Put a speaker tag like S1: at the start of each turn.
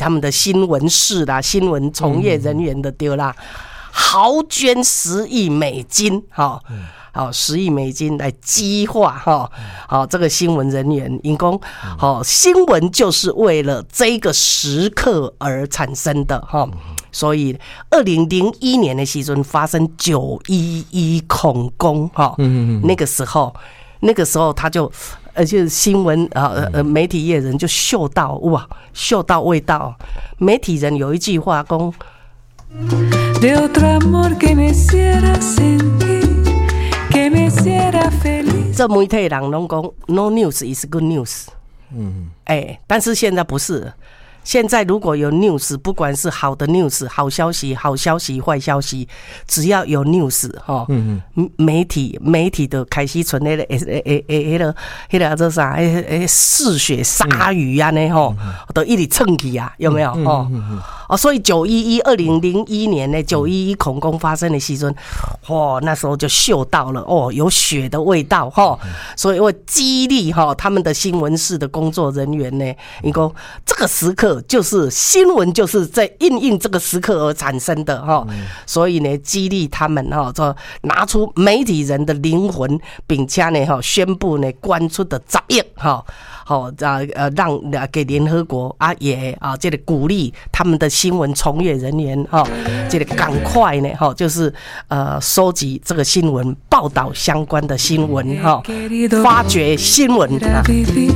S1: 他们的新闻室啦、新闻从业人员的对啦，豪捐10亿美金，哈。10亿美金来激化这个新闻人员，因讲新闻就是为了这个时刻而产生的所以2001年的时候发生911恐攻那个时候他就就是新闻媒体业人就嗅到味道，媒体人有一句话讲。这媒体人拢讲 no news is good news， 但是现在不是。现在如果有 news， 不管是好的 news， 好消息、坏消息，只要有 news， 媒体的开始存那个这啥嗜血鲨鱼啊呢都一直蹭起啊，有没有所以2001年呢911恐攻发生的时阵，那时候就嗅到了有血的味道所以我激励他们的新闻室的工作人员呢，你说这个时刻就是新闻就是在因应这个时刻而产生的所以呢激励他们拿出媒体人的灵魂，并且呢宣布呢捐出的10亿让给联合国也这个鼓励他们的新闻从业人员这个赶快呢就是收集这个新闻，报道相关的新闻发掘新闻